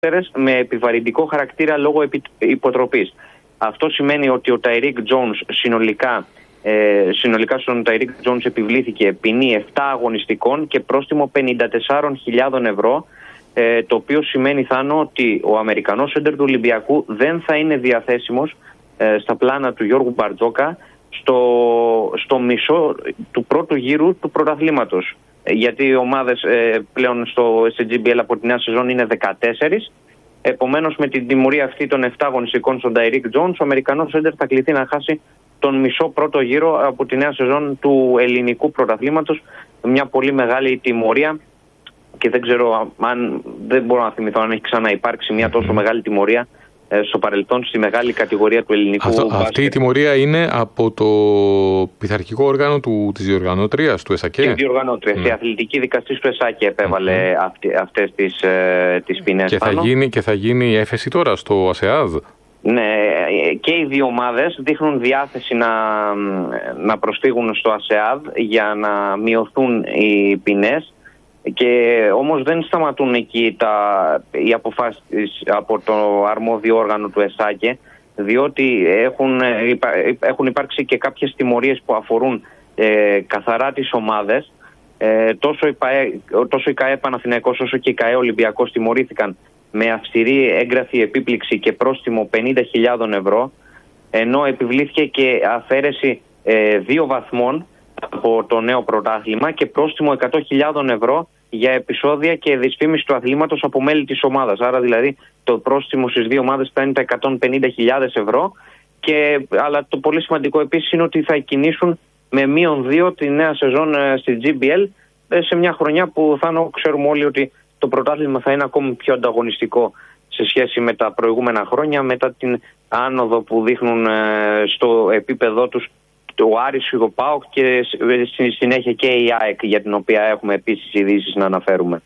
με επιβαρυντικό χαρακτήρα λόγω υποτροπής. Αυτό σημαίνει ότι ο Ταϊρίκ Τζόουνς συνολικά στον Ταϊρίκ Τζόουνς επιβλήθηκε ποινή 7 αγωνιστικών και πρόστιμο 54.000 ευρώ, το οποίο σημαίνει, Θάνο, ότι ο Αμερικανός σέντερ του Ολυμπιακού δεν θα είναι διαθέσιμος στα πλάνα του Γιώργου Μπαρτζόκα στο μισό του πρώτου γύρου του πρωταθλήματος. Γιατί οι ομάδες πλέον στο GBL από τη νέα σεζόν είναι 14. Επομένως, με την τιμωρία αυτή των 7 αγωνιστικών στον Ταϊρίκ Τζόουνς, ο Αμερικανός σέντερ θα κληθεί να χάσει τον μισό πρώτο γύρο από τη νέα σεζόν του ελληνικού πρωταθλήματος. Μια πολύ μεγάλη τιμωρία και δεν ξέρω αν, δεν μπορώ να θυμηθώ αν έχει ξαναυπάρξει μια τόσο μεγάλη τιμωρία στο παρελθόν στη μεγάλη κατηγορία του ελληνικού μπάσκετ. Αυτή η τιμωρία είναι από το πειθαρχικό όργανο της διοργανώτριας του ΕΣΑΚΕ. Η διοργανώτρια, η αθλητική δικαστής του ΕΣΑΚΕ επέβαλε αυτές τις ποινές. Και θα γίνει η έφεση τώρα στο ΑΣΕΑΔ. Ναι, και οι δύο ομάδες δείχνουν διάθεση να προσφύγουν στο ΑΣΕΑΔ για να μειωθούν οι ποινές. Και όμως δεν σταματούν εκεί οι αποφάσεις από το αρμόδιο όργανο του ΕΣΑΚΕ, διότι έχουν υπάρξει και κάποιες τιμωρίες που αφορούν καθαρά τις ομάδες. Τόσο η ΚΑΕ Παναθηναϊκός όσο και η ΚΑΕ Ολυμπιακός τιμωρήθηκαν με αυστηρή έγγραφη επίπληξη και πρόστιμο 50.000 ευρώ, ενώ επιβλήθηκε και αφαίρεση 2 βαθμών από το νέο πρωτάθλημα και πρόστιμο 100.000 ευρώ για επεισόδια και δυσφήμιση του αθλήματος από μέλη της ομάδας. Άρα δηλαδή το πρόστιμο στις δύο ομάδες θα είναι τα 150.000 ευρώ. Αλλά το πολύ σημαντικό επίσης είναι ότι θα κινήσουν με -2 τη νέα σεζόν στη GBL σε μια χρονιά που ξέρουμε όλοι ότι το πρωτάθλημα θα είναι ακόμη πιο ανταγωνιστικό σε σχέση με τα προηγούμενα χρόνια, μετά την άνοδο που δείχνουν στο επίπεδό τους ο Άρης, ο ΠΑΟΚ και στη συνέχεια και η ΑΕΚ, για την οποία έχουμε επίσης ειδήσεις να αναφέρουμε.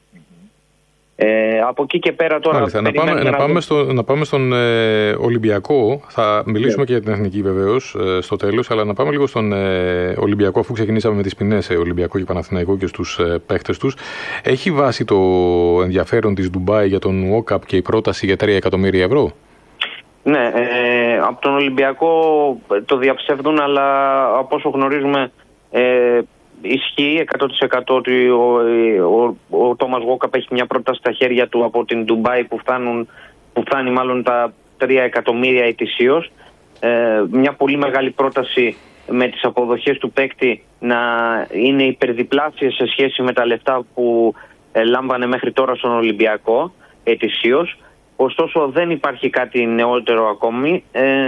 Από εκεί και πέρα τώρα... Μάλιστα, να πάμε στον Ολυμπιακό. Θα μιλήσουμε και για την Εθνική βεβαίως στο τέλος, αλλά να πάμε λίγο στον Ολυμπιακό, αφού ξεκινήσαμε με τις ποινές Ολυμπιακό και Παναθηναϊκό και στους παίχτες τους. Έχει βάσει το ενδιαφέρον της Ντουμπάι για τον ΟΚΑΠ και η πρόταση για 3 εκατομμύρια ευρώ? Ναι, από τον Ολυμπιακό το διαψεύδουν, αλλά από όσο γνωρίζουμε ισχύει 100% ότι ο Τόμας Γόκαπ έχει μια πρόταση στα χέρια του από την Ντουμπάι που φτάνει μάλλον τα 3 εκατομμύρια ετησίως. Μια πολύ μεγάλη πρόταση με τις αποδοχές του παίκτη να είναι υπερδιπλάσιες σε σχέση με τα λεφτά που λάμβανε μέχρι τώρα στον Ολυμπιακό ετησίως. Ωστόσο δεν υπάρχει κάτι νεότερο ακόμη.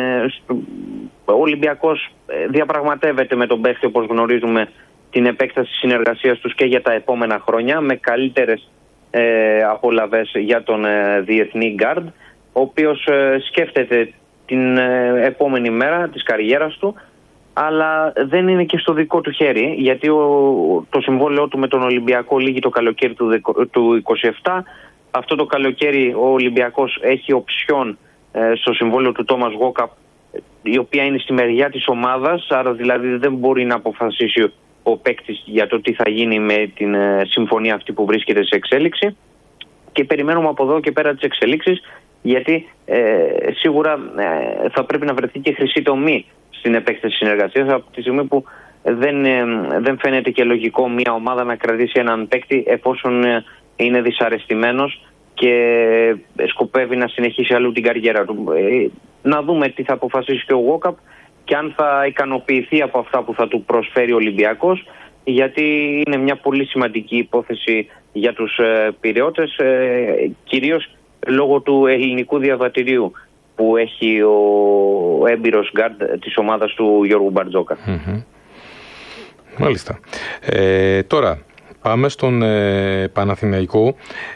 Ο Ολυμπιακός διαπραγματεύεται με τον παίκτη, όπως γνωρίζουμε, την επέκταση συνεργασίας τους και για τα επόμενα χρόνια, με καλύτερες απολαβές για τον διεθνή γκάρντ, ο οποίος σκέφτεται την επόμενη μέρα της καριέρας του, αλλά δεν είναι και στο δικό του χέρι, γιατί το συμβόλαιό του με τον Ολυμπιακό λήγει το καλοκαίρι του 27. Αυτό το καλοκαίρι ο Ολυμπιακός έχει οψιόν στο συμβόλαιο του Τόμας Γόκαπ, η οποία είναι στη μεριά της ομάδας, άρα δηλαδή δεν μπορεί να αποφασίσει ο παίκτης για το τι θα γίνει με την συμφωνία αυτή που βρίσκεται σε εξέλιξη. Και περιμένουμε από εδώ και πέρα τις εξελίξεις, γιατί σίγουρα θα πρέπει να βρεθεί και χρυσή τομή στην επέκταση συνεργασίας, από τη στιγμή που δεν φαίνεται και λογικό μια ομάδα να κρατήσει έναν παίκτη εφόσον είναι δυσαρεστημένος και σκοπεύει να συνεχίσει αλλού την καριέρα του. Να δούμε τι θα αποφασίσει και ο Γόκαπ και αν θα ικανοποιηθεί από αυτά που θα του προσφέρει ο Ολυμπιακός, γιατί είναι μια πολύ σημαντική υπόθεση για τους Πειραιώτες, κυρίως λόγω του ελληνικού διαβατηρίου που έχει ο έμπειρος γκάρντ της ομάδας του Γιώργου Μπαρτζόκα. Μάλιστα. Τώρα πάμε στον Παναθηναϊκό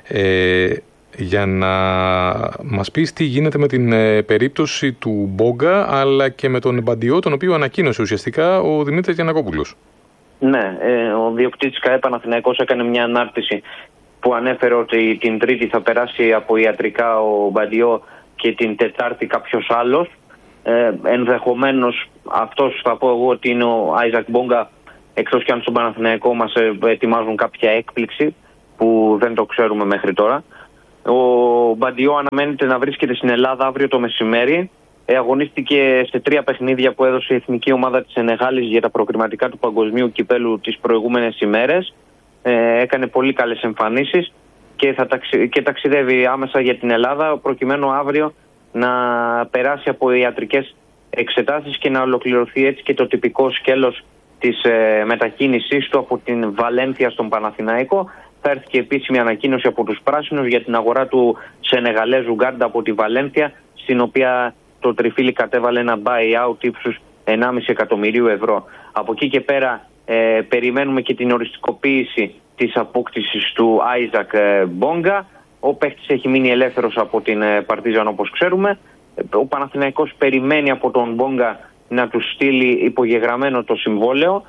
για να μας πεις τι γίνεται με την περίπτωση του Μπόγκα, αλλά και με τον Μπαντιό, τον οποίο ανακοίνωσε ουσιαστικά ο Δημήτρης Γιαννακόπουλος. Ναι, ο διοκτήτης ΚΑΕ Παναθηναϊκός έκανε μια ανάρτηση που ανέφερε ότι την Τρίτη θα περάσει από ιατρικά ο Μπαντιό και την Τετάρτη κάποιος άλλος. Ενδεχομένως αυτός θα πω εγώ ότι είναι ο Άιζακ Μπόγκα, εκτός και αν στον Παναθηναϊκό μας ετοιμάζουν κάποια έκπληξη που δεν το ξέρουμε μέχρι τώρα. Ο Μπαντιό αναμένεται να βρίσκεται στην Ελλάδα αύριο το μεσημέρι. Αγωνίστηκε σε 3 παιχνίδια που έδωσε η εθνική ομάδα της Σενεγάλης για τα προκριματικά του παγκοσμίου κυπέλου τις προηγούμενες ημέρες. Έκανε πολύ καλές εμφανίσεις και ταξιδεύει άμεσα για την Ελλάδα, προκειμένου αύριο να περάσει από ιατρικές εξετάσεις και να ολοκληρωθεί έτσι και το τυπικό σκέλος της μετακίνησής του από την Βαλένθια στον Παναθηναϊκό. Θα έρθει και επίσημη ανακοίνωση από τους πράσινους για την αγορά του Σενεγαλέζου Γκάρντα από τη Βαλένθια, στην οποία το τριφύλι κατέβαλε ένα buyout ύψους 1,5 εκατομμυρίου ευρώ. Από εκεί και πέρα περιμένουμε και την οριστικοποίηση της απόκτησης του Άιζακ Μπόγκα. Ο παίχτης έχει μείνει ελεύθερος από την Παρτίζαν, όπως ξέρουμε. Ο Παναθηναϊκός περιμένει από τον Μπόγκα να του στείλει υπογεγραμμένο το συμβόλαιο.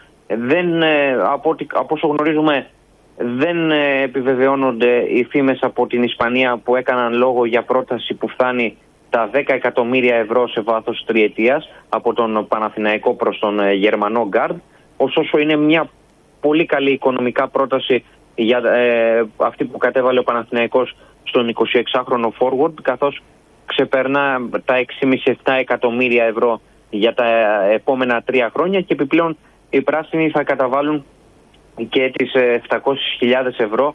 Από όσο γνωρίζουμε, δεν επιβεβαιώνονται οι φήμες από την Ισπανία που έκαναν λόγο για πρόταση που φτάνει τα 10 εκατομμύρια ευρώ σε βάθος τριετίας από τον Παναθηναϊκό προς τον Γερμανό γκάρντ. Ωστόσο είναι μια πολύ καλή οικονομικά πρόταση για αυτή που κατέβαλε ο Παναθηναϊκός στον 26χρονο forward, καθώς ξεπερνά τα 6,5-7 εκατομμύρια ευρώ για τα επόμενα 3 χρόνια και επιπλέον οι πράσινοι θα καταβάλουν και τις 700.000 ευρώ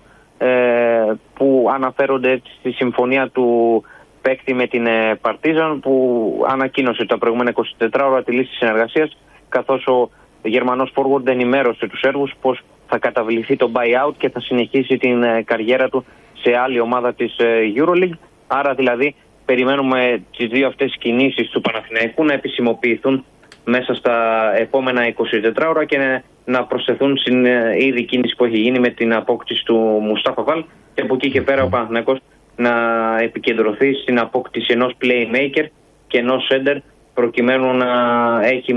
που αναφέρονται στη συμφωνία του παίκτη με την Παρτίζαν, που ανακοίνωσε τα προηγούμενα 24 ώρα τη λύση συνεργασίας, καθώς ο Γερμανός forward ενημέρωσε τους Σέρβους πως θα καταβληθεί το buyout και θα συνεχίσει την καριέρα του σε άλλη ομάδα της EuroLeague. Άρα δηλαδή περιμένουμε τις 2 αυτές κινήσεις του Παναθηναϊκού να επισημοποιηθούν μέσα στα επόμενα 24 ώρα και να προσθεθούν στην ήδη κίνηση που έχει γίνει με την απόκτηση του Μουστάφα Βαλ, και από εκεί και πέρα ο Παναθηναϊκός να επικεντρωθεί στην απόκτηση ενός playmaker και ενός center, προκειμένου να έχει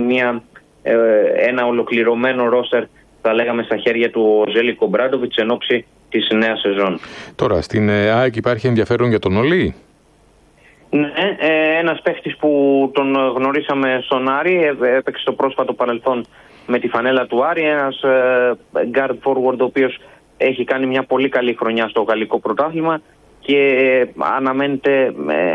ένα ολοκληρωμένο ρόστερ, θα λέγαμε, στα χέρια του ο Ζέλικο Μπράντοβιτς εν ώψη της νέας σεζόν. Τώρα, στην ΑΕΚ υπάρχει ενδιαφέρον για τον Ολί? Ναι, ένας παίχτης που τον γνωρίσαμε στον Άρη, έπαιξε στο πρόσφατο παρελθόν με τη φανέλα του Άρη, ένας guard forward ο οποίος έχει κάνει μια πολύ καλή χρονιά στο γαλλικό πρωτάθλημα και αναμένεται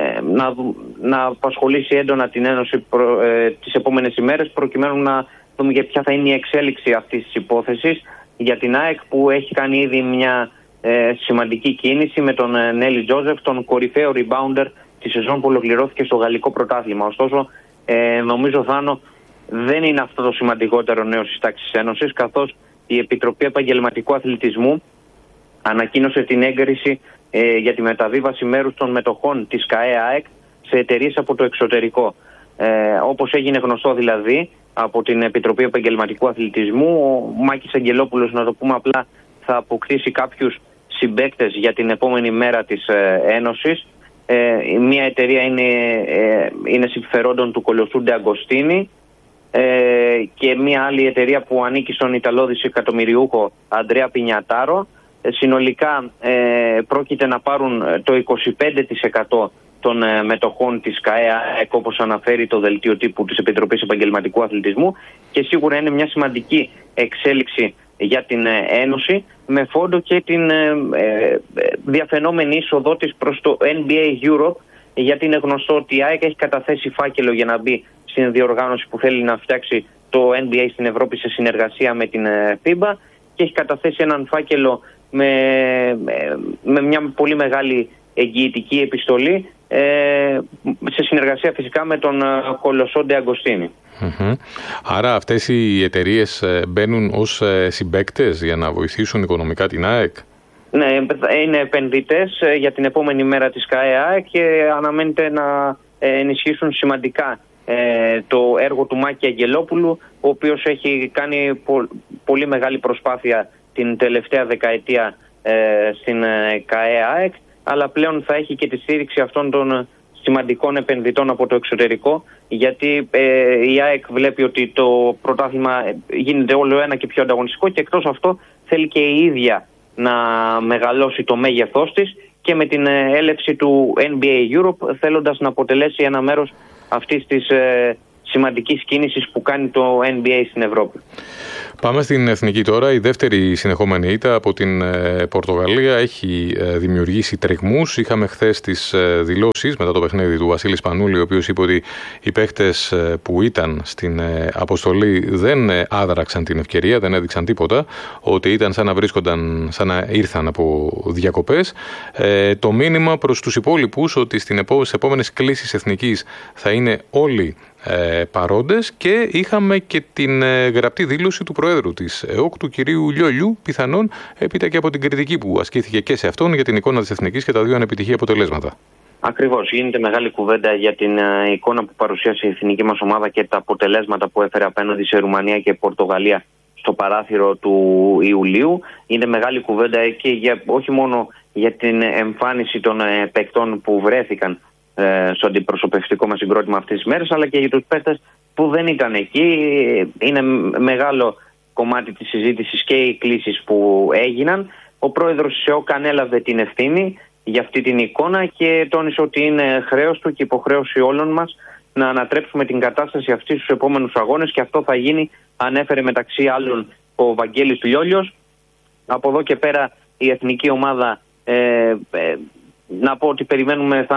να απασχολήσει έντονα την Ένωση τις επόμενες ημέρες, προκειμένου να δούμε για ποια θα είναι η εξέλιξη αυτής της υπόθεσης για την ΑΕΚ, που έχει κάνει ήδη μια σημαντική κίνηση με τον Νέλη Τζόζεφ, τον κορυφαίο rebounder τη σεζόν που ολοκληρώθηκε στο γαλλικό πρωτάθλημα. Ωστόσο, νομίζω, Θάνο, δεν είναι αυτό το σημαντικότερο νέο της τάξης Ένωσης, καθώς η Επιτροπή Επαγγελματικού Αθλητισμού ανακοίνωσε την έγκριση για τη μεταβίβαση μέρους των μετοχών της ΚΑΕ-ΑΕΚ σε εταιρείες από το εξωτερικό. Όπως έγινε γνωστό δηλαδή από την Επιτροπή Επαγγελματικού Αθλητισμού, ο Μάκης Αγγελόπουλος, να το πούμε απλά, θα αποκτήσει κάποιους συμπαίκτες για την επόμενη μέρα της Ένωσης. Μία εταιρεία είναι συμφερόντων του Κολοσσού Ντε Αγκοστίνη και μία άλλη εταιρεία που ανήκει στον Ιταλό δισεκατομμυριούχο Αντρέα Πινιατάρο. Συνολικά πρόκειται να πάρουν το 25% των μετοχών της ΚΑΕ, όπως αναφέρει το δελτίο τύπου της Επιτροπής Επαγγελματικού Αθλητισμού, και σίγουρα είναι μια σημαντική εξέλιξη για την Ένωση, με φόντο και την διαφαινόμενη είσοδό της προς το NBA Europe, γιατί είναι γνωστό ότι η ΑΕΚ έχει καταθέσει φάκελο για να μπει στην διοργάνωση που θέλει να φτιάξει το NBA στην Ευρώπη σε συνεργασία με την FIBA, και έχει καταθέσει έναν φάκελο με μια πολύ μεγάλη εγγυητική επιστολή, σε συνεργασία φυσικά με τον Κολοσσό Ντε Αγκοστίνη. Άρα αυτές οι εταιρείες μπαίνουν ως συμπαίκτες για να βοηθήσουν οικονομικά την ΑΕΚ? Ναι, είναι επενδυτές για την επόμενη μέρα της ΚΑΕ και αναμένεται να ενισχύσουν σημαντικά το έργο του Μάκη Αγγελόπουλου, ο οποίος έχει κάνει πολύ μεγάλη προσπάθεια την τελευταία δεκαετία στην ΚΑΕ, αλλά πλέον θα έχει και τη στήριξη αυτών των σημαντικών επενδυτών από το εξωτερικό, γιατί η ΑΕΚ βλέπει ότι το πρωτάθλημα γίνεται όλο ένα και πιο ανταγωνιστικό, και εκτός αυτό θέλει και η ίδια να μεγαλώσει το μέγεθός της, και με την έλευση του NBA Europe θέλοντας να αποτελέσει ένα μέρος αυτής της σημαντικής κίνησης που κάνει το NBA στην Ευρώπη. Πάμε στην εθνική τώρα. Η δεύτερη συνεχόμενη ήττα από την Πορτογαλία έχει δημιουργήσει τριγμούς. Είχαμε χθες τις δηλώσεις μετά το παιχνίδι του Βασίλη Σπανούλη, ο οποίος είπε ότι οι παίχτες που ήταν στην αποστολή δεν άδραξαν την ευκαιρία, δεν έδειξαν τίποτα, ότι ήταν σαν να ήρθαν από διακοπές. Το μήνυμα προς τους υπόλοιπους ότι στις επόμενες κλήσεις εθνικής θα είναι όλοι παρόντες, και είχαμε και την γραπτή δήλωση του Προέδρου της ΕΟΚ, του κυρίου Λιόλιου, πιθανόν έπειτα και από την κριτική που ασκήθηκε και σε αυτόν για την εικόνα της εθνικής και τα δύο ανεπιτυχή αποτελέσματα. Ακριβώς. Γίνεται μεγάλη κουβέντα για την εικόνα που παρουσίασε η εθνική μας ομάδα και τα αποτελέσματα που έφερε απέναντι σε Ρουμανία και Πορτογαλία στο παράθυρο του Ιουλίου. Είναι μεγάλη κουβέντα και όχι μόνο για την εμφάνιση των παικτών που βρέθηκαν στο αντιπροσωπευτικό μας συγκρότημα αυτές τις μέρες, αλλά και για τους παίκτες που δεν ήταν εκεί. Είναι μεγάλο κομμάτι της συζήτησης και οι κλήσεις που έγιναν. Ο πρόεδρος της ΕΟΚ ανέλαβε την ευθύνη για αυτή την εικόνα και τόνισε ότι είναι χρέος του και υποχρέωση όλων μας να ανατρέψουμε την κατάσταση αυτή στους επόμενους αγώνες, και αυτό θα γίνει, ανέφερε μεταξύ άλλων ο Βαγγέλης Λιόλιος. Από εδώ και πέρα η εθνική ομάδα, να πω ότι περιμένουμε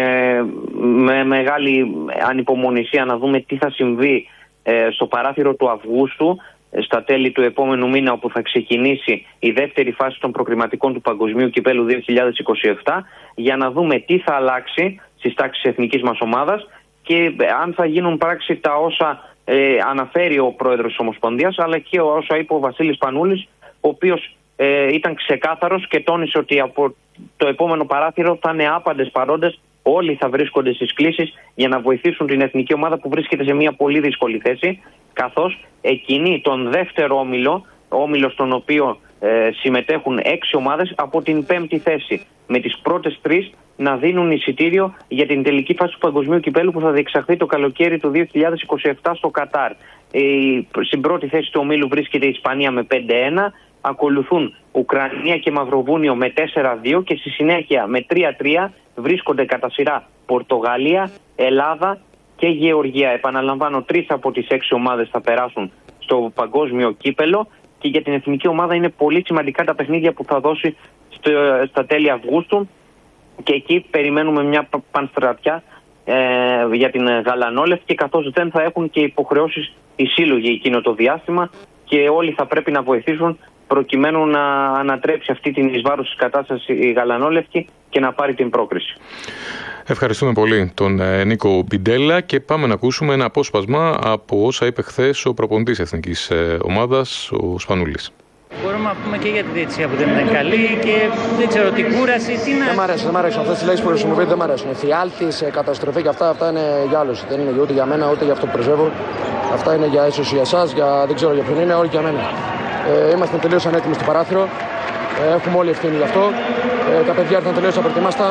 με μεγάλη ανυπομονησία να δούμε τι θα συμβεί στο παράθυρο του Αυγούστου, στα τέλη του επόμενου μήνα, όπου θα ξεκινήσει η δεύτερη φάση των προκριματικών του Παγκοσμίου Κυπέλλου 2027, για να δούμε τι θα αλλάξει στις τάξεις της εθνικής μας ομάδας και αν θα γίνουν πράξη τα όσα αναφέρει ο πρόεδρος της Ομοσπονδίας, αλλά και όσα είπε ο Βασίλης Σπανούλης, ο οποίος ήταν ξεκάθαρος και τόνισε ότι από το επόμενο παράθυρο θα είναι άπαντες παρόντες, όλοι θα βρίσκονται στις κλήσεις για να βοηθήσουν την εθνική ομάδα που βρίσκεται σε μια πολύ δύσκολη θέση, καθώς εκείνη τον δεύτερο όμιλο στον οποίο συμμετέχουν 6 ομάδες από την 5η θέση, με τις πρώτες 3 να δίνουν εισιτήριο για την τελική φάση του Παγκοσμίου Κυπέλλου που θα διεξαχθεί το καλοκαίρι του 2027 στο Κατάρ. Στην πρώτη θέση του ομίλου βρίσκεται η Ισπανία με 5-1, ακολουθούν Ουκρανία και Μαυροβούνιο με 4-2 και στη συνέχεια με 3-3 βρίσκονται κατά σειρά Πορτογαλία, Ελλάδα και Γεωργία. Επαναλαμβάνω, 3 από τις 6 ομάδες θα περάσουν στο Παγκόσμιο Κύπελλο, και για την εθνική ομάδα είναι πολύ σημαντικά τα παιχνίδια που θα δώσει στα τέλη Αυγούστου, και εκεί περιμένουμε μια πανστρατιά για την γαλανόλευκη, καθώς δεν θα έχουν και υποχρεώσεις οι σύλλογοι εκείνο το διάστημα και όλοι θα πρέπει να βοηθήσουν προκειμένου να ανατρέψει αυτή την εις βάρος της κατάσταση η γαλανόλευκη και να πάρει την πρόκριση. Ευχαριστούμε πολύ τον Νίκο Πιντέλα και πάμε να ακούσουμε ένα απόσπασμα από όσα είπε χθες ο προπονητής εθνικής ομάδας, ο Σπανούλης. Μπορούμε να πούμε και για τη διαιτησία που δεν ήταν καλή και δεν ξέρω την κούραση. Δεν μ' αρέσουν αυτές τις λέξεις που χρησιμοποιείτε, δεν μ' αρέσουν. Φιάλτης, καταστροφή και αυτά είναι για άλλους. Δεν είναι ούτε για μένα ούτε για αυτό που πρεσβεύω. Αυτά είναι για ίσως για εσάς, δεν ξέρω για ποιον είναι, όλοι για μένα. Είμαστε τελείως ανέτοιμοι στο παράθυρο. Έχουμε όλη ευθύνη γι' αυτό. Τα παιδιά ήταν τελείως απροετοιμάστα,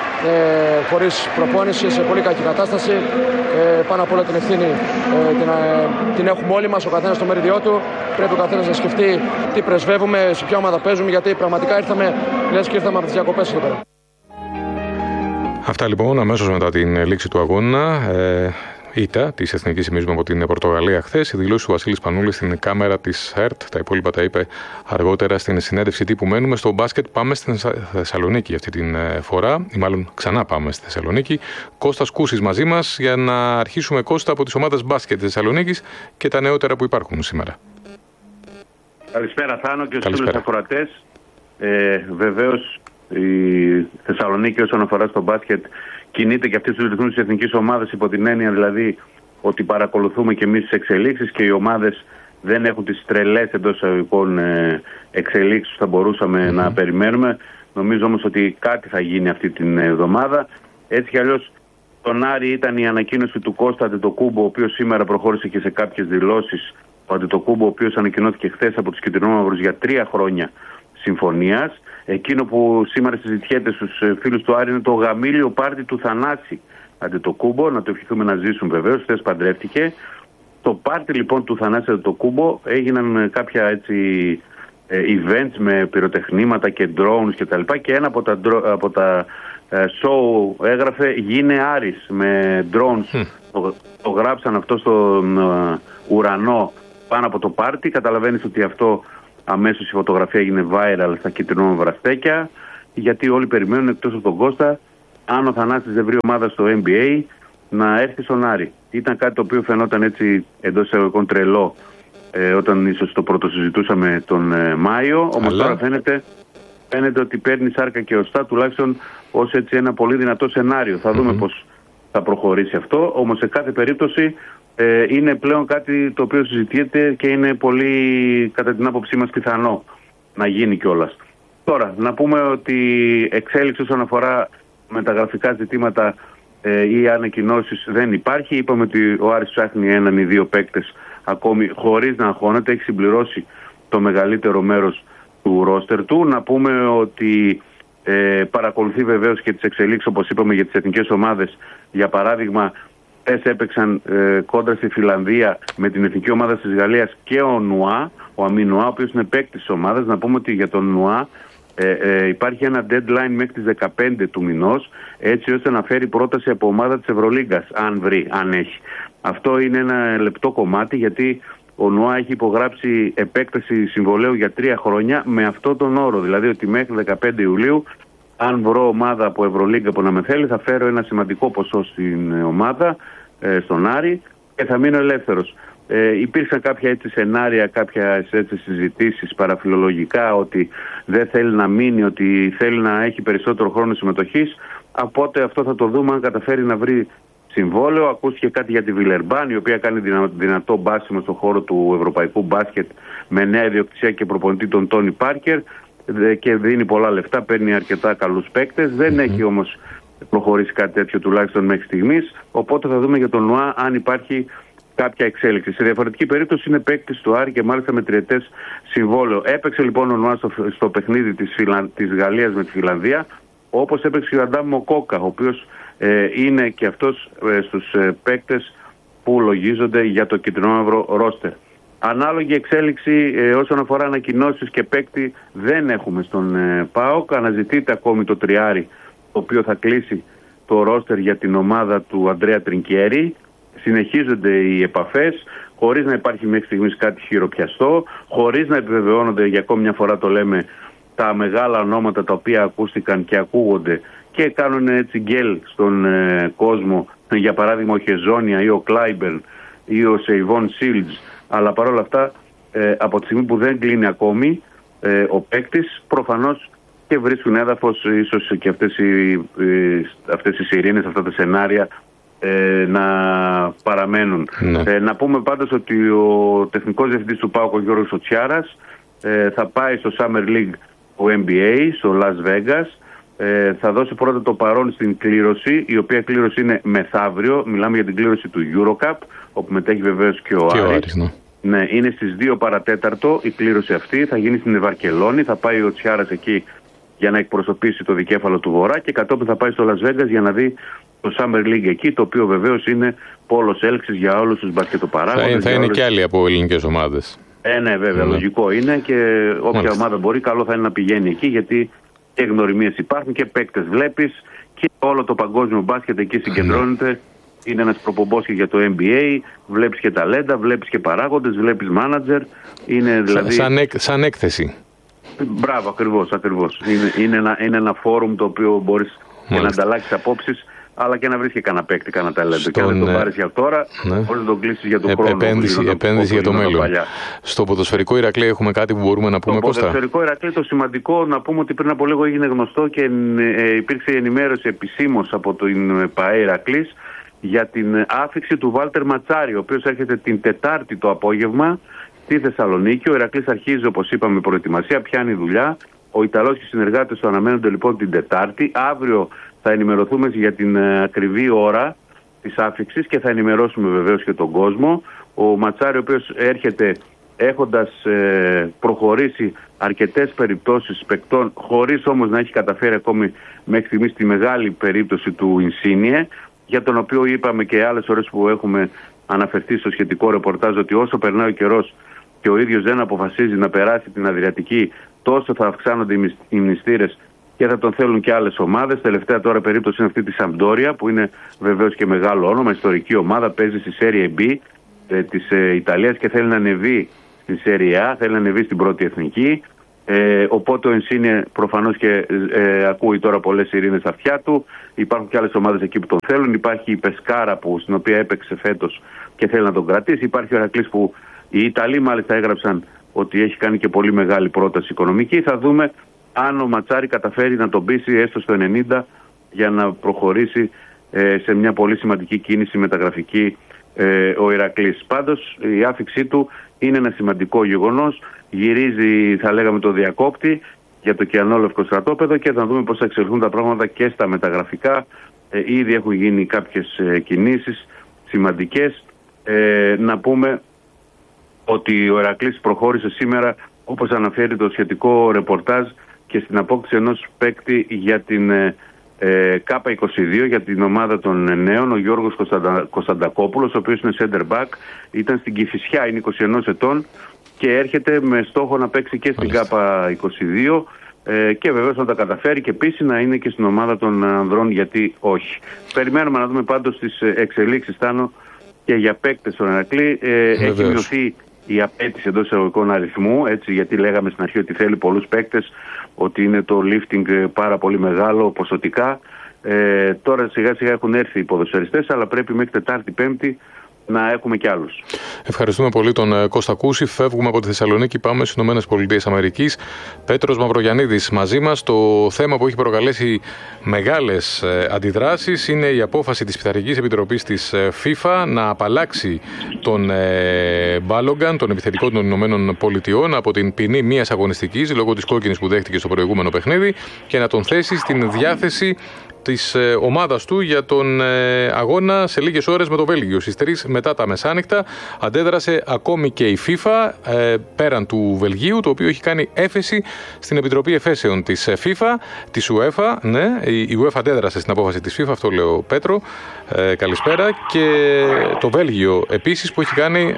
χωρίς προπόνηση, σε πολύ κακή κατάσταση. Πάνω απ' όλα την ευθύνη την έχουμε όλοι μας, ο καθένας στο μεριδιό του. Πρέπει ο καθένας να σκεφτεί τι πρεσβεύουμε, σε ποια ομάδα παίζουμε, γιατί πραγματικά λες και ήρθαμε από τις διακοπές εδώ πέρα. Αυτά λοιπόν αμέσως μετά την λήξη του αγώνα. Ήττα τη εθνική σημίζουμε από την Πορτογαλία χθες. Η δηλώση του Βασίλη Σπανούλη στην κάμερα της ΕΡΤ. Τα υπόλοιπα τα είπε αργότερα στην συνέντευξη τύπου. Μένουμε στο μπάσκετ. Πάμε στην Θεσσαλονίκη αυτή την φορά, ή μάλλον ξανά πάμε στη Θεσσαλονίκη. Κώστας Κούσης μαζί μας για να αρχίσουμε, Κώστα, από τις ομάδες μπάσκετ της Θεσσαλονίκης και τα νεότερα που υπάρχουν σήμερα. Καλησπέρα, Θάνο, και στους φίλους ακροατές. Βεβαίως η Θεσσαλονίκη όσον αφορά στο μπάσκετ κινείται και αυτή στους ρυθμούς της εθνικής ομάδας, υπό την έννοια δηλαδή ότι παρακολουθούμε και εμείς τις εξελίξεις και οι ομάδες δεν έχουν τις τρελές εντός εισαγωγικών εξελίξεις που θα μπορούσαμε να περιμένουμε. Νομίζω όμως ότι κάτι θα γίνει αυτή την εβδομάδα. Έτσι κι αλλιώς τον Άρη ήταν η ανακοίνωση του Κώστα Αντετοκούμπο, ο οποίος σήμερα προχώρησε και σε κάποιες δηλώσεις. Ο Αντετοκούμπο, ο οποίος ανακοινώθηκε χθες από τους κυτρινόμαυρους για 3 χρόνια συμφωνίας. Εκείνο που σήμερα συζητιέται στους φίλους του Άρη είναι το γαμήλιο πάρτι του Θανάση Αντετοκούμπο. Να το ευχηθούμε να ζήσουν βεβαίως. Χθες παντρεύτηκε. Το πάρτι λοιπόν του Θανάση Αντετοκούμπο έγιναν κάποια events με πυροτεχνήματα και drones κτλ. Και ένα από τα show έγραφε «Γίνε Άρης» με drones. Το γράψαν αυτό στον ουρανό πάνω από το πάρτι. Καταλαβαίνεις ότι αυτό αμέσως η φωτογραφία έγινε viral στα κυτρινόμαυρα στέκια, γιατί όλοι περιμένουν εκτός από τον Κώστα, αν ο Θανάσης δεν βρει ομάδα στο NBA, να έρθει στον Άρη. Ήταν κάτι το οποίο φαινόταν έτσι εντός εισαγωγικών τρελό όταν ίσως το πρώτο συζητούσαμε τον Μάιο, όμως τώρα φαίνεται ότι παίρνει σάρκα και οστά, τουλάχιστον ως έτσι ένα πολύ δυνατό σενάριο. Θα δούμε πώς θα προχωρήσει αυτό, όμως σε κάθε περίπτωση είναι πλέον κάτι το οποίο συζητιέται και είναι πολύ, κατά την άποψή μας, πιθανό να γίνει κιόλας. Τώρα, να πούμε ότι εξέλιξη όσον αφορά μεταγραφικά ζητήματα ή ανακοινώσεις δεν υπάρχει. Είπαμε ότι ο Άρης ψάχνει έναν ή δύο παίκτες ακόμη χωρίς να αγχώνεται. Έχει συμπληρώσει το μεγαλύτερο μέρος του ρόστερ του. Να πούμε ότι παρακολουθεί βεβαίως και τις εξελίξεις, όπως είπαμε, για τις εθνικές ομάδες. Για παράδειγμα, έπαιξαν κόντρα στη Φιλανδία με την εθνική ομάδα της Γαλλίας και ο Νουά, ο Αμίν Νουά, ο οποίος είναι παίκτης της ομάδας. Να πούμε ότι για τον Νουά υπάρχει ένα deadline μέχρι τις 15 του μηνός, έτσι ώστε να φέρει πρόταση από ομάδα της Ευρωλίγκας, αν βρει, αν έχει. Αυτό είναι ένα λεπτό κομμάτι, γιατί ο Νουά έχει υπογράψει επέκταση συμβολαίου για 3 χρόνια με αυτό τον όρο. Δηλαδή ότι μέχρι 15 Ιουλίου, αν βρω ομάδα από Ευρωλίγκα που να με θέλει, θα φέρω ένα σημαντικό ποσό στην ομάδα, στον Άρη, και θα μείνω ελεύθερος. Υπήρξαν κάποια έτσι σενάρια, κάποιες έτσι συζητήσεις παραφιλολογικά ότι δεν θέλει να μείνει, ότι θέλει να έχει περισσότερο χρόνο συμμετοχής. Οπότε αυτό θα το δούμε αν καταφέρει να βρει συμβόλαιο. Ακούστηκε κάτι για τη Βιλερμπάν, η οποία κάνει δυνατό μπάσιμο στον χώρο του ευρωπαϊκού μπάσκετ με νέα ιδιοκτησία και προπονητή τον Τόνι Πάρκερ και δίνει πολλά λεφτά, παίρνει αρκετά καλούς παίκτες. Δεν έχει όμως προχωρήσει κάτι τέτοιο τουλάχιστον μέχρι στιγμής. Οπότε θα δούμε για τον Νουά αν υπάρχει κάποια εξέλιξη. Σε διαφορετική περίπτωση είναι παίκτης του Άρη και μάλιστα με τριετές συμβόλαιο. Έπαιξε λοιπόν ο Νουά στο παιχνίδι της Γαλλίας με τη Φιλανδία, όπως έπαιξε και ο Αντάμ Μοκόκα, ο οποίος είναι και αυτός στους παίκτες που λογίζονται για το κυτρινόμαυρο ρόστερ. Ανάλογη εξέλιξη όσον αφορά ανακοινώσεις και παίκτη δεν έχουμε στον ΠΑΟΚ. Αναζητείται ακόμη το τριάρι, το οποίο θα κλείσει το ρόστερ για την ομάδα του Αντρέα Τρινκιέρι. Συνεχίζονται οι επαφές, χωρίς να υπάρχει μέχρι στιγμής κάτι χειροπιαστό, χωρίς να επιβεβαιώνονται, για ακόμη μια φορά το λέμε, τα μεγάλα ονόματα τα οποία ακούστηκαν και ακούγονται και κάνουν έτσι γκέλ στον κόσμο, για παράδειγμα ο Χεζόνια ή ο Κλάιμπερν ή ο Σεϊβόν Σίλτζ. Αλλά παρόλα αυτά, από τη στιγμή που δεν κλείνει ακόμη ο παίκτης, προφανώς και βρίσκουν έδαφος ίσως και αυτές οι σιρήνες, αυτά τα σενάρια να παραμένουν. Να πούμε πάντως ότι ο τεχνικός διευθυντής του ΠΑΟΚ, ο Γιώργος Οτσιάρας, θα πάει στο Summer League του NBA στο Las Vegas. Θα δώσει πρώτα το παρόν στην κλήρωση, η οποία κλήρωση είναι μεθαύριο. Μιλάμε για την κλήρωση του EuroCup, όπου μετέχει βεβαίως και ο Άρης. Ναι, είναι στις 2 παρατέταρτο η κλήρωση αυτή. Θα γίνει στην Βαρκελόνη. Θα πάει ο Τσιάρας εκεί για να εκπροσωπήσει το δικέφαλο του Βορρά και κατόπιν θα πάει στο Las Vegas για να δει το Summer League εκεί, το οποίο βεβαίως είναι πόλος έλξης για όλους τους μπασκετοπαράγοντες. Θα είναι και άλλοι από ελληνικές ομάδες. Ναι, βέβαια, λογικό είναι και όποια ομάδα μπορεί, καλό θα είναι να πηγαίνει εκεί, γιατί και γνωριμίες υπάρχουν και παίκτες βλέπεις και όλο το παγκόσμιο μπάσκετ εκεί συγκεντρώνεται. Είναι ένας προπομπός και για το NBA, βλέπεις και ταλέντα, βλέπεις και παράγοντες, βλέπεις μάνατζερ. Είναι δηλαδή... σαν έκθεση. Μπράβο, ακριβώς. Είναι ένα φόρουμ το οποίο μπορείς και να ανταλλάξεις απόψεις, αλλά και να βρεις και κανένα παίκτη, κανένα ταλέντο. Και αν δεν τον πάρεις για τώρα, μπορείς να τον κλείσεις για τον χρόνο. Επένδυση για το μέλλον. Στο ποδοσφαιρικό Ηρακλή έχουμε κάτι που μπορούμε να πούμε, Κώστα? Στο ποδοσφαιρικό Ηρακλή το σημαντικό να πούμε ότι πριν από λίγο έγινε γνωστό και υπήρξε ενημέρωση επισήμως από την ΠΑΕ Ηρακλής για την άφιξη του Βάλτερ Ματσάρη, ο οποίος έρχεται την Τετάρτη το απόγευμα στη Θεσσαλονίκη. Ο Ηρακλής αρχίζει, όπως είπαμε, προετοιμασία, πιάνει δουλειά. Ο Ιταλός και οι συνεργάτες του αναμένονται λοιπόν την Τετάρτη. Αύριο θα ενημερωθούμε για την ακριβή ώρα της άφιξης και θα ενημερώσουμε βεβαίως και τον κόσμο. Ο Ματσάρη, ο οποίος έρχεται έχοντας προχωρήσει αρκετές περιπτώσεις παικτών, χωρίς όμως να έχει καταφέρει ακόμη μέχρι στιγμής τη μεγάλη περίπτωση του Ινσίνιε, για τον οποίο είπαμε και άλλες ώρες που έχουμε αναφερθεί στο σχετικό ρεπορτάζ ότι όσο περνάει ο καιρός και ο ίδιος δεν αποφασίζει να περάσει την Αδριατική, τόσο θα αυξάνονται οι μνηστήρες και θα τον θέλουν και άλλες ομάδες. Τελευταία τώρα περίπτωση είναι αυτή της Σαμπντόρια, που είναι βεβαίως και μεγάλο όνομα, ιστορική ομάδα, παίζει στη Serie B της Ιταλίας και θέλει να ανεβεί στη Serie A, θέλει να ανεβεί στην πρώτη εθνική. Οπότε ο Ενσίνε προφανώς και ακούει τώρα πολλές ειρήνες στα αυτιά του. Υπάρχουν και άλλες ομάδες εκεί που τον θέλουν. Υπάρχει η Πεσκάρα στην οποία έπαιξε φέτος και θέλει να τον κρατήσει. Υπάρχει ο Ηρακλής που οι Ιταλοί μάλιστα έγραψαν ότι έχει κάνει και πολύ μεγάλη πρόταση οικονομική. Θα δούμε αν ο Ματσάρη καταφέρει να τον πείσει έστω στο 90 για να προχωρήσει σε μια πολύ σημαντική κίνηση μεταγραφική ο Ηρακλής. Πάντως η άφηξή του είναι ένα σημαντικό γεγονός. Γυρίζει, θα λέγαμε, το διακόπτη για το κιανόλευκο στρατόπεδο και θα δούμε πώς θα εξελιχθούν τα πράγματα και στα μεταγραφικά. Ήδη έχουν γίνει κάποιες κινήσεις σημαντικές. Να πούμε ότι ο Ηρακλής προχώρησε σήμερα, όπως αναφέρει το σχετικό ρεπορτάζ, και στην απόκτηση ενός παίκτη για την K22, για την ομάδα των νέων, ο Γιώργος Κωνσταντακόπουλος, ο οποίος είναι center back, ήταν στην Κηφισιά, είναι 21 ετών και έρχεται με στόχο να παίξει και στην K22 και βεβαίως να τα καταφέρει και επίσης να είναι και στην ομάδα των ανδρών, γιατί όχι. Περιμένουμε να δούμε πάντως τις εξελίξεις, Τάνο, και για παίκτες στον Ηρακλή. Έχει μειωθεί η απέτηση εντός εισαγωγικών αριθμού, έτσι, γιατί λέγαμε στην αρχή ότι θέλει πολλούς παίκτες, ότι είναι το lifting πάρα πολύ μεγάλο ποσοτικά. Τώρα σιγά σιγά έχουν έρθει οι ποδοσφαιριστές, αλλά πρέπει μέχρι Τετάρτη Πέμπτη να έχουμε κι άλλους. Ευχαριστούμε πολύ τον Κώστα Κούση. Φεύγουμε από τη Θεσσαλονίκη, πάμε στις ΗΠΑ. Πέτρος Μαυρογιαννίδης μαζί μας. Το θέμα που έχει προκαλέσει μεγάλες αντιδράσεις είναι η απόφαση της Πειθαρχικής Επιτροπής της FIFA να απαλλάξει τον Μπάλογκαν, τον επιθετικό των ΗΠΑ, από την ποινή μιας αγωνιστικής λόγω της κόκκινης που δέχτηκε στο προηγούμενο παιχνίδι και να τον θέσει στην διάθεση της ομάδας του για τον αγώνα σε λίγες ώρες με το Βέλγιο. Στις 3 μετά τα μεσάνυχτα αντέδρασε ακόμη και η FIFA πέραν του Βελγίου, το οποίο έχει κάνει έφεση στην Επιτροπή Εφέσεων της FIFA, της UEFA. Ναι, η UEFA αντέδρασε στην απόφαση της FIFA, αυτό λέω Πέτρο. Καλησπέρα. Και το Βέλγιο επίσης που έχει κάνει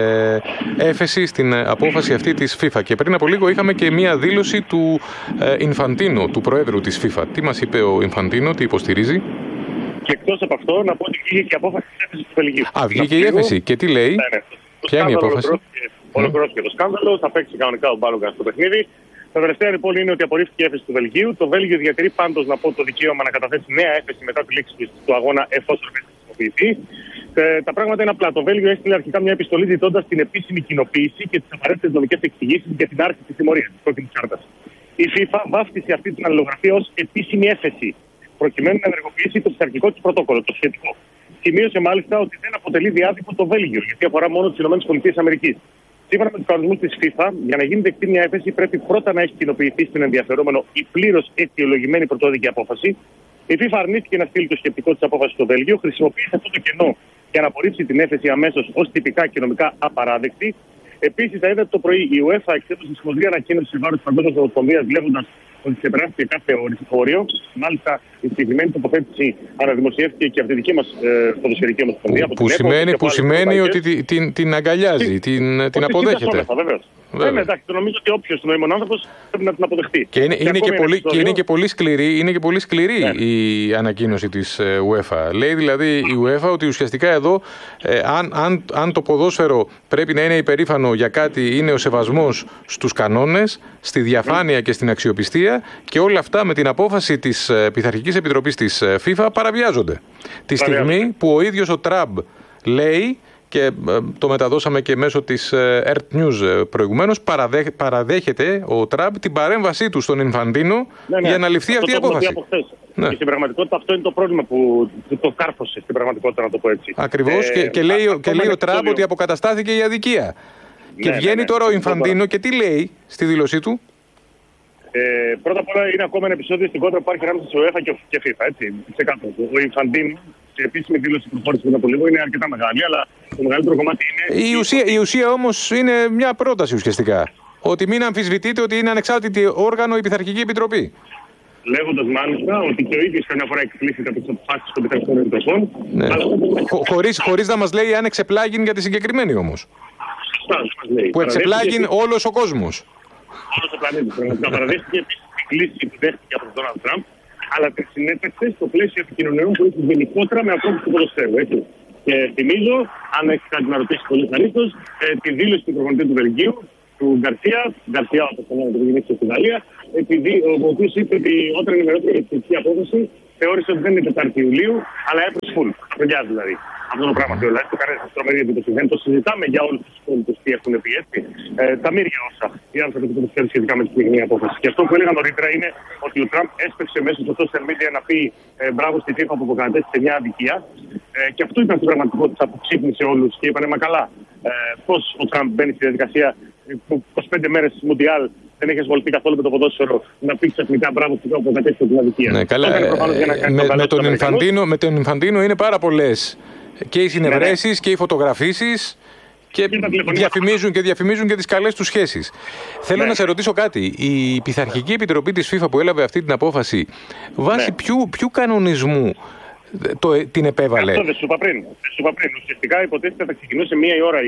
έφεση στην απόφαση αυτή της FIFA. Και πριν από λίγο είχαμε και μία δήλωση του Ινφαντίνο, του Προέδρου της FIFA. Τι μας είπε ο Ινφαντίνο, τι υποστηρίζει? Και εκτός από αυτό, να πω ότι βγήκε και η απόφαση της έφεσης του Βελγίου. Βγήκε η έφεση. Και τι λέει? Ναι. Ποια είναι η απόφαση? Ολοκληρώθηκε το σκάνδαλο, θα παίξει κανονικά ο Μπάλογκαν στο παιχνίδι. Τα τελευταία λοιπόν είναι ότι απορρίφθηκε η έφεση του Βελγίου. Το Βέλγιο διατηρεί πάντως, να πω, το δικαίωμα να καταθέσει νέα έφεση μετά τη λήξη του αγώνα, εφόσον χρησιμοποιηθεί. Τα πράγματα είναι απλά. Το Βέλγιο έστειλε αρχικά μια επιστολή ζητώντας την επίσημη κοινοποίηση και τις απαραίτητες νομικές εξηγήσεις για την άρση της τιμωρίας της κόκκινης κάρτας. Η FIFA βάφτισε αυτή την αλληλογραφία ως επίσημη έφεση, προκειμένου να ενεργοποιήσει το πειθαρχικό της πρωτόκολλο, το σχετικό. Σημείωσε μάλιστα ότι δεν αποτελεί διάδικο το Βέλγιο, γιατί αφορά μόνο τις ΗΠΑ. Σύμφωνα με τους κανονισμούς της FIFA, για να γίνει δεκτή μια έφεση, πρέπει πρώτα να έχει κοινοποιηθεί στην ενδιαφερόμενο η πλήρως αιτιολογημένη πρωτόδικη απόφαση. Η FIFA αρνήθηκε να στείλει το σκεπτικό της απόφασης στο Βέλγιο, χρησιμοποίησε αυτό το κενό για να απορρίψει την έφεση αμέσως ως τυπικά και νομικά απαράδεκτη. Επίσης, θα είδατε το πρωί η UEFA εξέδωσε σχολεία ανακοίνωση σε βάρος της Παγκόσμιας Ομοσπονδίας, λέγοντας ότι ξεπεράστηκε κάθε όριο. Μάλιστα, η συγκεκριμένη τοποθέτηση αναδημοσιεύτηκε και από τη δική μας ποδοσφαιρική ομοσπονδία. Που σημαίνει ότι την αγκαλιάζει, την αποδέχεται. Ναι, εντάξει, νομίζω ότι όποιος νοήμων άνθρωπος πρέπει να την αποδεχτεί. Και είναι και πολύ σκληρή η ανακοίνωση της UEFA. Λέει δηλαδή η UEFA ότι ουσιαστικά εδώ, αν το ποδόσφαιρο πρέπει να είναι υπερήφανο για κάτι, είναι ο σεβασμός στους κανόνες, στη διαφάνεια και στην αξιοπιστία, και όλα αυτά με την απόφαση της Πειθαρχικής Επιτροπής της FIFA παραβιάζονται. Τη στιγμή που ο ίδιος ο Τραμπ λέει, και το μεταδώσαμε και μέσω της Earth News προηγουμένως, παραδέχεται ο Τραμπ την παρέμβασή του στον Ινφαντίνο για να ληφθεί αυτή η απόφαση. Ναι. Και στην πραγματικότητα αυτό είναι το πρόβλημα που το κάρφωσε, στην πραγματικότητα, να το πω έτσι. Ακριβώς, και λέει ο Τραμπ ότι αποκαταστάθηκε η αδικία. Και βγαίνει τώρα ο Ινφαντίνο και τι λέει στη δήλωσή του? Πρώτα απ' όλα είναι ακόμα ένα επεισόδιο στην κόντρα που υπάρχει ανάμεσα στη UEFA και FIFA. Έτσι, ξεκάθαρο. Ο Ινφαντίνο, σε επίσημη δήλωση που χώρισε πριν από λίγο, είναι αρκετά μεγάλη, αλλά το μεγαλύτερο κομμάτι είναι. Η ουσία όμως είναι μια πρόταση ουσιαστικά. Ότι μην αμφισβητείτε ότι είναι ανεξάρτητη όργανο η Πειθαρχική Επιτροπή. Λέγοντας μάλιστα ότι και ο ίδιος καμιά φορά εκπλήσει από τις αποφάσεις των Πειθαρχικών Επιτροπών. Ναι. Χωρίς να μας λέει αν εξεπλάγει για τη συγκεκριμένη όμως. Σωστά, μας λέει. Που εξεπλάγει όλος ο κόσμος. Όλος ο πλανήτης. Πραγματικά παραδέχτηκε λύση που δέχτηκε από τον Ντόναλντ Τραμπ, αλλά τη συνέταξε στο πλαίσιο επικοινωνιών που έχει γενικότερα με ανθρώπους του ποδοσφαίρου. Και θυμίζω, αν έχει κάτι να ρωτήσει πολύ χαρίστως, τη δήλωση του προπονητή του Βελγίου, του Γκαρσία, όπως το λένε, που γεννήθηκε στην Ιταλία, ο οποίος είπε ότι όταν ενημερώθηκε για τη σχετική απόφαση, θεώρησε ότι δεν είναι 4η Ιουλίου, αλλά έπρεπε full. Παιδιά δηλαδή. Αυτό το πράγμα θεωρώ. Το κάνει τρομερή εντύπωση. Δεν το συζητάμε για όλους τους υπόλοιπους τι έχουν πει έτσι. Τα μύρια όσα οι άνθρωποι που το σχετικά με τη συγκεκριμένη απόφαση. Και αυτό που έλεγα νωρίτερα είναι ότι ο Τραμπ έσπευσε μέσω του social media να πει μπράβο στη FIFA που αποκατέστησε μια αδικία. Και αυτό ήταν στην πραγματικότητα που ξύπνησε όλους και είπανε μα καλά. Πώς ο Τραμπ μπαίνει στη διαδικασία που 25 μέρες Μουντιάλ δεν έχει ασχοληθεί καθόλου με το ποδόσφαιρο να πει ξαφνικά μπράβο στη FIFA που αποκατέστησε την αδικία. Ναι, καλά. Με τον Ινφαντίνο είναι πάρα πολλές. Και οι συνευρέσεις και οι φωτογραφίσεις και διαφημίζουν και τις καλές τους σχέσεις. Θέλω να σε ρωτήσω κάτι. Η Πειθαρχική Επιτροπή της FIFA που έλαβε αυτή την απόφαση, βάσει ποιου κανονισμού την επέβαλε? Αυτό δεν σου είπα πριν. Ουσιαστικά υποτίθεται θα ξεκινούσε 1 η ώρα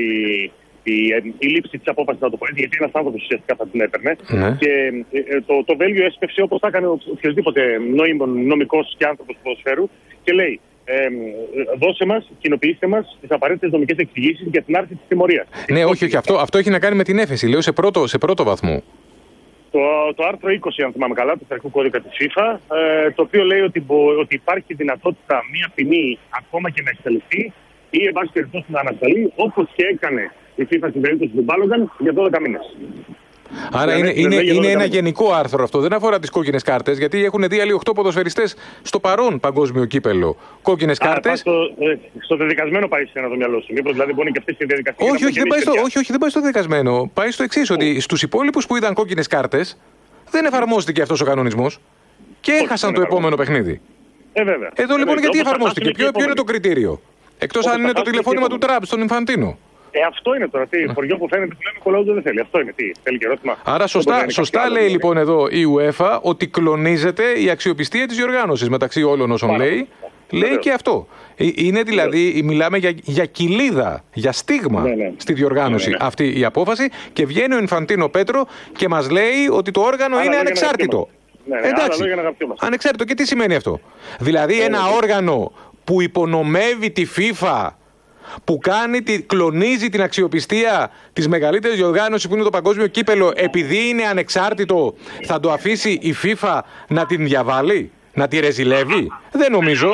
η λήψη της απόφασης, να το πω έτσι, γιατί ένας άνθρωπος ουσιαστικά θα την έπαιρνε. Και το Βέλγιο έσπευσε όπως θα έκανε οποιοδήποτε νομικός και άνθρωπος του ποδοσφαίρου και λέει δώσε μας, κοινοποιήστε μας τις απαραίτητες νομικές εξηγήσεις για την άρση της τιμωρίας. Ναι, όχι, αυτό έχει να κάνει με την έφεση, λέω σε πρώτο βαθμό. Το άρθρο 20, αν θυμάμαι καλά, του Εθνικού Κώδικα της FIFA, το οποίο λέει ότι υπάρχει δυνατότητα μία ποινή ακόμα και να εκτελεστεί ή εν πάση περιπτώσει να ανασταλεί, όπως και έκανε η FIFA στην περίπτωση του Μπάλογκαν για 12 μήνες. Άρα είναι ένα γενικό άρθρο αυτό. Δεν αφορά τις κόκκινες κάρτες, γιατί έχουν δει άλλοι 8 ποδοσφαιριστές στο παρόν παγκόσμιο κύπελο. Κόκκινες κάρτες. Στο δεδικασμένο πάει σε ένα το μυαλό σου. Μήπως δηλαδή μπορεί και αυτή η διαδικασία. Όχι, δεν πάει στο δεδικασμένο. Πάει στο εξής, ότι στους υπόλοιπους που είδαν κόκκινες κάρτες δεν εφαρμόστηκε αυτός ο κανονισμός και έχασαν το επόμενο παιχνίδι. Εδώ λοιπόν γιατί εφαρμόστηκε, ποιο είναι το κριτήριο? Εκτός αν είναι το τηλεφώνημα του Τραμπ στον Ινφαντίνο. Αυτό είναι τώρα. Τι χωριό που φαίνεται που λέμε κολλάω δεν θέλει. Αυτό είναι. Τι θέλει και ερώτημα. Άρα σωστά λέει λοιπόν εδώ η UEFA ότι κλονίζεται η αξιοπιστία της διοργάνωσης μεταξύ όλων όσων λέει. Λέει και αυτό. Είναι δηλαδή, μιλάμε για κοιλίδα, για στίγμα στη διοργάνωση αυτή η απόφαση και βγαίνει ο Ινφαντίνο Πέτρο και μας λέει ότι το όργανο είναι ανεξάρτητο. Εντάξει, ανεξάρτητο. Και τι σημαίνει αυτό? Δηλαδή ένα όργανο που υπονομεύει τη FIFA, που κλονίζει την αξιοπιστία της μεγαλύτερης διοργάνωσης που είναι το παγκόσμιο κύπελο, επειδή είναι ανεξάρτητο, θα το αφήσει η FIFA να την διαβάλει, να τη ρεζιλεύει? Δεν νομίζω.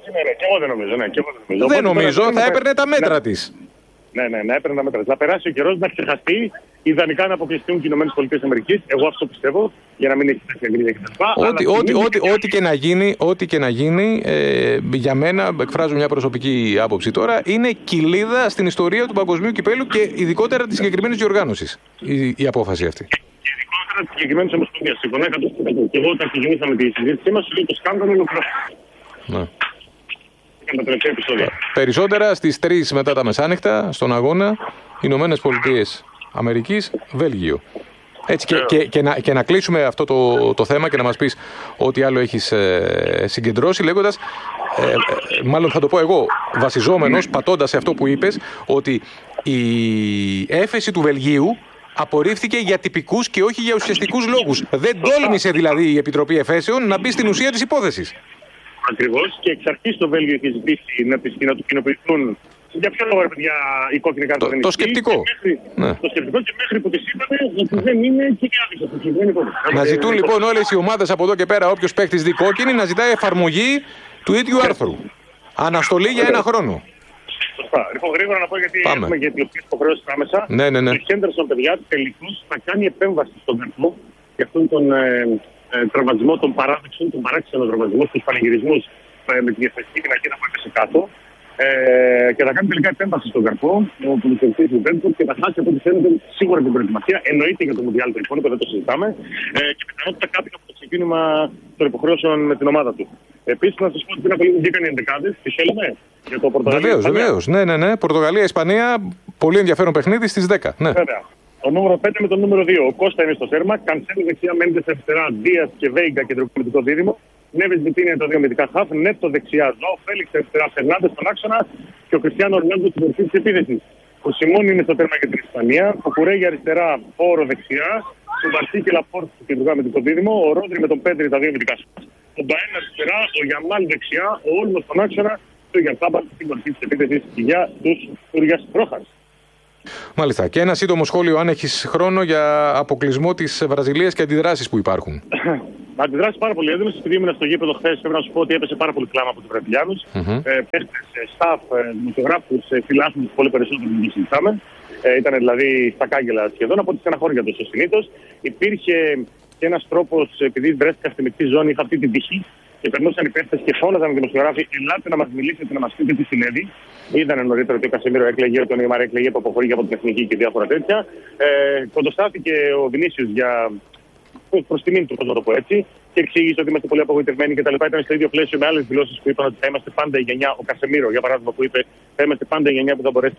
Δεν νομίζω, θα έπαιρνε τα μέτρα της. Ναι, έπαιρνε τα μέτρα της. Θα περάσει ο καιρός να ξεχαστεί, ιδανικά να αποκλειστούν οι ΗΠΑ. Εγώ αυτό πιστεύω, για να μην έχει τέτοια γκρίνια κτλ. Ό,τι και να γίνει, για μένα, εκφράζω μια προσωπική άποψη τώρα, είναι κοιλίδα στην ιστορία του παγκοσμίου κυπέλου και ειδικότερα της συγκεκριμένης διοργάνωσης η απόφαση αυτή. Και ειδικότερα της συγκεκριμένης ομοσπονδίας. Συμφωνώ 100%. Και εγώ όταν ξεκινήσαμε τη συζήτησή μας, λέω το σκάνδαλο είναι ολοκληρωμένο. Περισσότερα στις 3 μετά τα μεσάνυχτα στον αγώνα Ηνωμένες Πολιτείες Αμερικής, Βέλγιο. Έτσι και να κλείσουμε αυτό το θέμα και να μας πεις ό,τι άλλο έχεις συγκεντρώσει, λέγοντας, μάλλον θα το πω εγώ, βασιζόμενος, πατώντας σε αυτό που είπες, ότι η έφεση του Βελγίου απορρίφθηκε για τυπικούς και όχι για ουσιαστικούς λόγους. Δεν τόλμησε δηλαδή η Επιτροπή Εφέσεων να μπει στην ουσία της υπόθεσης. Ακριβώς, και εξ αρχής το Βέλγιο έχει ζητήσει να του κοινοποιηθούν. Για ποιο λόγο, παιδιά, η κόκκινη κάρτα δεν είναι? Το σκεπτικό. Το σκεπτικό και μέχρι που τη είπατε ότι δεν είναι και άδικο. Να ζητούν λοιπόν όλες οι ομάδες από εδώ και πέρα, όποιος παίκτης δει κόκκινη, να ζητάει εφαρμογή του ίδιου άρθρου. Αναστολή για 1 χρόνο. Σωστά. Λοιπόν, γρήγορα να πω γιατί έχουμε και τις υποχρεώσεις άμεσα. Ναι. Ο Χέντερσον, παιδιά, τελικώς θα κάνει επέμβαση στον καρπό για αυτόν τον τραυματισμό, τον παράξενο τραυματισμό στους πανηγυρισμούς με τη διαφορετική πινακίδα που έπεσε κάτω. Και θα κάνει τελικά επέμβαση στον καρπό, ο πρωτοστατής του Μπέντφορντ, και θα χάσει από ό,τι φαίνεται σίγουρα την προετοιμασία. Εννοείται για το Μουντιάλ το υπόλοιπο, δεν το συζητάμε. Και πιθανότητα κάποιο από το ξεκίνημα των υποχρεώσεων με την ομάδα του. Επίσης, να σας πω ότι πριν από λίγο βγήκαν οι ενδεκάδες. Τις θέλουμε για το Πορτογαλία. Βεβαίως. Ναι. Πορτογαλία-Ισπανία, πολύ ενδιαφέρον παιχνίδι στις 10. Ναι. Βέβαια. Το νούμερο 5 με το νούμερο 2. Ο Κώστα είναι στο σέρμα. Κανσέλο δεξιά, Μέντες αριστερά, Δίας και Βέιγκα κεντροκομιτικό δίδυμο. Νέβες Βιτίνια τα 2 αμυντικά χαφ. Νέτο δεξιά, Ζω, Φέλιξ αριστερά, Φερνάντες στον άξονα και ο Κριστιάνο Ρονάλντο στην κορυφή της επίθεσης. Ο Σιμών είναι στο τέρμα για την Ισπανία. Ο Κουρέγια αριστερά, Όρο δεξιά. τον Βαρσί και Λαπόρτ κεντρικά με το δίδυμο, ο Ρόντρι με τον Πέντρι τα δύο αμυντικά σκόρ. Ο Μπαέν αριστερά, ο Γιαμάλ δεξιά, ο Όλμος στον άξονα και ο Γιανθάμπα στην κορυφή της επίθεσης για τους Τούργιας Ρόχας. Μάλιστα. Και ένα σύντομο σχόλιο, αν έχεις χρόνο, για αποκλεισμό της Βραζιλίας και αντιδράσεις που υπάρχουν. Αντιδράσεις πάρα πολύ έντονες. Επειδή ήμουν στο γήπεδο χθες, πρέπει να σου πω ότι έπεσε πάρα πολύ κλάμα από τους Βραζιλιάνους. Παίχτες, staff, δημοσιογράφους, φιλάθλους, πολύ περισσότερο που συζητάμε. Ήταν δηλαδή στα κάγκελα σχεδόν από τη στεναχώρια τους συνήθως. Υπήρχε και ένας τρόπος, επειδή βρέθηκα στη μεικτή ζώνη, είχα αυτή την τύχη και περνούσαν οι παίχτες και φώναζαν οι δημοσιογράφοι: ελάτε να μας μιλήσετε, να μας πείτε τι συνέβη. Είδανε νωρίτερα ότι ο Κασεμίρο έκλαιγε, ότι ο Νεϊμάρ έκλαιγε, που αποχωρεί από την εθνική και διάφορα τέτοια. Κοντοστάθηκε ο Βινίσιος για προς τιμήν του, να το πω έτσι, και εξήγησε ότι είμαστε πολύ απογοητευμένοι κτλ. Ήταν στο ίδιο πλαίσιο με άλλες δηλώσεις που είπαν ότι θα είμαστε πάντα η γενιά. Ο Κασεμίρο, για παράδειγμα, που είπε: θα είμαστε πάντα η γενιά που δεν μπορέσει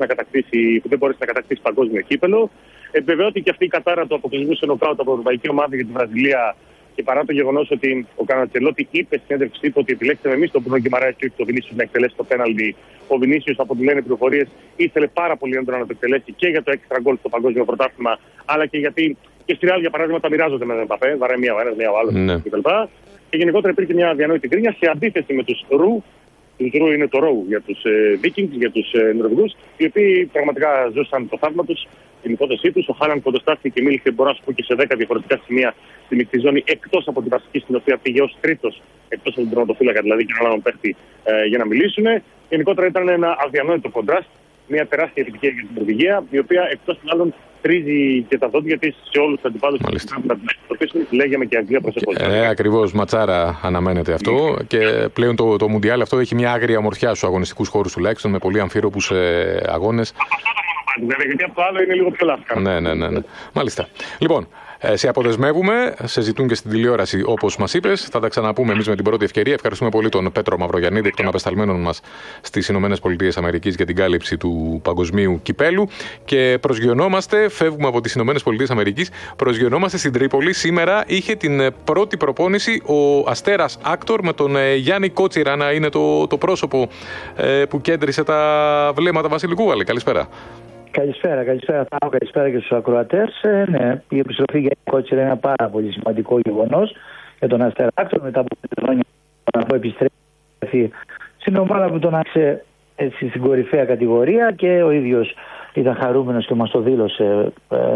να κατακτήσει παγκόσμιο κύπελο. Επιβεβαιώθηκε αυτή η κατάρα του αποκλεισμού σε νοκάουτ από ευρωπαϊκή ομάδα για τη Βραζιλία. Και παρά το γεγονός ότι ο Κανατσελότη είπε στην έντευξή του ότι επιλέξαμε εμείς τον Μπρούνο Γκιμαράες και όχι τον Βινίσιος να εκτελέσει το πέναλτι, ο Βινίσιος, από ό,τι λένε πληροφορίες, ήθελε πάρα πολύ έντονα να το εκτελέσει και για το έξτρα γκολ στο παγκόσμιο πρωτάθλημα, αλλά και γιατί και στη Ρεάλ, για παράδειγμα, τα μοιράζονται με τον Εμπαπέ, βαράει μία ο ένας, μία ο άλλος κτλ. Και γενικότερα υπήρχε μια αδιανόητη γκρίνια σε αντίθεση με τους Ρου. Τους Ρου είναι το Ρόου για τους Vikings, για τους Νορβηγούς, οι οποίοι πραγματικά ζούσαν το θαύμα τους, την υπόθεσή τους. Ο Χάλαντ κοντοστάθηκε και μίλησε, μπορώ να σου πω, και σε 10 διαφορετικά σημεία στη μεικτή ζώνη, εκτός από την βασική, στην οποία πήγε ως τρίτος, εκτός από την τερματοφύλακα δηλαδή, και έναν άλλον παίχτη για να μιλήσουν. Γενικότερα ήταν ένα αδιανόητο κοντράστ, μια τεράστια επιτυχία για την Νορβηγία, η οποία εκτός των άλλων τρίζει και τα δόντια της σε όλους τους αντιπάλους που να την αντιμετωπίσουν. Λέγαμε και Αγγλία προσεχώς. Ακριβώς, ματσάρα αναμένεται αυτό. Και πλέον το Μουντιάλ αυτό έχει μια άγρια ομορφιά στους αγωνιστικούς χώρους τουλάχιστον, με πολύ αμφίροπους αγώνες. Βέβαια, γιατί από το άλλο είναι λίγο πιο λάθος. Ναι. Μάλιστα. Λοιπόν, σε αποδεσμεύουμε, σε ζητούν και στην τηλεόραση όπως μας είπες. Θα τα ξαναπούμε εμείς με την πρώτη ευκαιρία. Ευχαριστούμε πολύ τον Πέτρο Μαυρογιαννίδη, εκ των απεσταλμένων μας στις ΗΠΑ για την κάλυψη του παγκοσμίου κυπέλου. Και προσγειωνόμαστε, φεύγουμε από τις ΗΠΑ, προσγειωνόμαστε στην Τρίπολη. Σήμερα είχε την πρώτη προπόνηση ο Αστέρας Άκτορ με τον Γιάννη Κότσιρα να είναι το πρόσωπο που κέντρισε τα βλέμματα Βασιλικού. Βάλε, καλησπέρα. Καλησπέρα Θάνο, καλησπέρα και στους ακροατές. Ναι, η επιστροφή για Κότσιρα είναι ένα πάρα πολύ σημαντικό γεγονός για τον Αστέρα Άκτορ μετά από 5 χρόνια που επιστρέφει στην ομάδα που τον άξε στην κορυφαία κατηγορία, και ο ίδιος ήταν χαρούμενος και μας το δήλωσε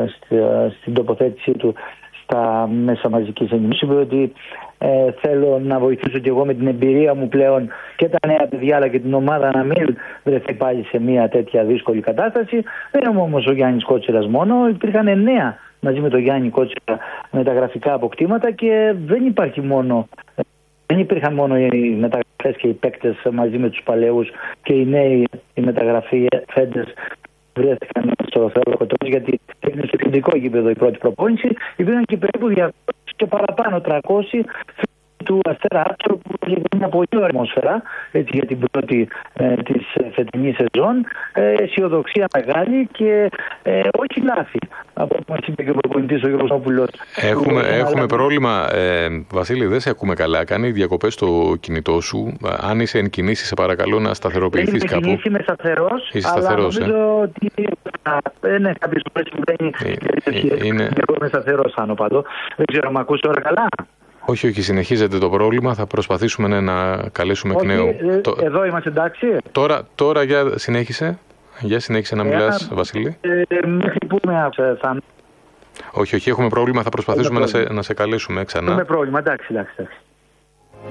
στην τοποθέτησή του στα μέσα μαζικής ενημέρωσης. Είπε ότι θέλω να βοηθήσω και εγώ με την εμπειρία μου πλέον και τα νέα παιδιά αλλά και την ομάδα να μην βρεθεί πάλι σε μια τέτοια δύσκολη κατάσταση. Δεν είναι όμως ο Γιάννης Κότσιρας μόνο, υπήρχαν 9 μαζί με τον Γιάννη Κότσιρα μεταγραφικά αποκτήματα και δεν υπήρχαν μόνο οι μεταγραφές και οι παίκτες μαζί με τους παλαιούς και οι νέοι οι μεταγραφές βρέθηκαν στο Θεόδωρο Κοτρώνης, γιατί έγινε στο κεντρικό γήπεδο η πρώτη προπόνηση. Υπήρχαν και περίπου 200 και παραπάνω 300 του Αστέρα Άκτορ, που είχε μια πολύ ωραία ατμόσφαιρα για την πρώτη της φετινής σεζόν. Αισιοδοξία μεγάλη και όχι λάθη. Από όπως μας είπε και ο προπονητής ο Γιώργος Νόπουλος. Έχουμε πρόβλημα, Βασίλη, δεν σε ακούμε καλά. Κάνει διακοπές στο κινητό σου. Αν είσαι εν κινήσει, σε παρακαλώ να σταθεροποιηθείς κάπου. Δεν είμαι σταθερός, αλλά νομίζω ότι ναι, κάποιες φορές συμβαίνει. Εγώ είμαι σταθερός, Θάνο, πάντο. Δεν ξέρω, με ακούς τώρα καλά? Όχι, συνεχίζεται το πρόβλημα. Θα προσπαθήσουμε να καλέσουμε εκ νέου. Εδώ είμαστε εντάξει. Τώρα για συνέχισε. Για συνέχισε να μιλάς, Βασίλη. Μέχρι που με άκουσε, Θάνο. Όχι, έχουμε πρόβλημα. Θα προσπαθήσουμε να σε καλέσουμε ξανά. Έχουμε πρόβλημα, εντάξει.